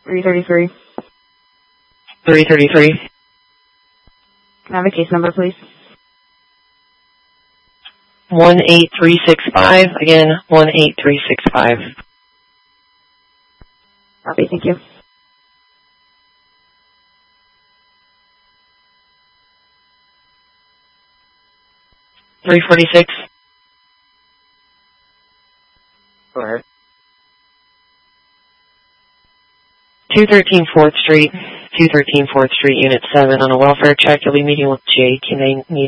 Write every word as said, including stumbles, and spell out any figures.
three thirty-three. three thirty-three. Can I have a case number, please? one eight three six five. Again, one eight three six five. Copy, thank you. three forty-six. Go ahead. two thirteen fourth Street. two thirteen fourth Street, Unit seven. On a welfare check, you'll be meeting with Jake. You may need